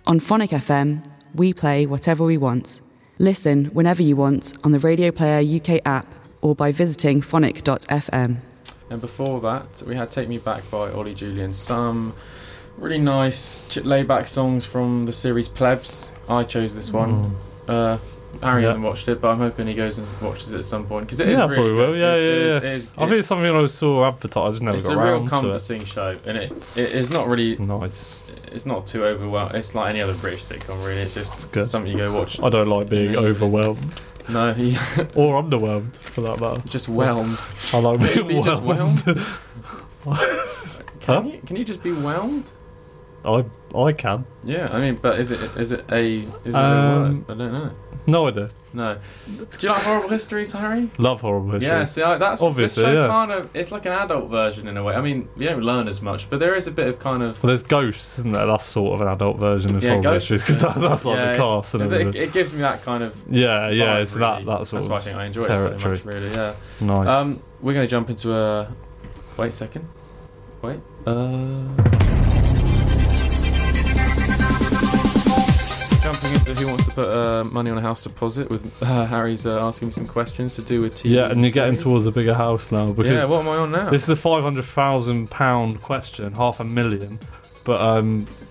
On Phonic FM, we play whatever we want. Listen whenever you want on the Radio Player UK app or by visiting phonic.fm. And before that, we had Take Me Back by Ollie Julian. Some really nice laid-back songs from the series Plebs. I chose this one. Harry hasn't watched it, but I'm hoping he goes and watches it at some point because it is really probably good. will. Yeah. I think it's something I saw advertised. Never it's got a around real comforting show, and it is not really nice. It's not too overwhelming. It's like any other British sitcom, really. It's just something you go watch. I don't like being overwhelmed. No, or underwhelmed for that matter. Just whelmed. I like being just whelmed. Huh? Can you just be whelmed? I can. Yeah, I mean, but is it a word? I don't know. No idea. No. Do you like Horrible Histories, Harry? Love Horrible Histories. Yeah, see, that's obviously, the show kind of. It's like an adult version in a way. I mean, you don't learn as much, but there is a bit of kind of. Well, there's Ghosts, isn't there? That's sort of an adult version of Horrible Histories because that's like the cast and everything. It gives me that kind of. Yeah. It's really. that sort that's of. Why I think I enjoy territory. it so much. Really, yeah. Nice. We're gonna jump into a. Wait a second. Wait. Jumping into Who Wants to Put Money on a House Deposit with Harry's asking me some questions to do with TV. Yeah, and you're getting towards a bigger house now. Because what am I on now? This is the £500,000 question, £500,000. But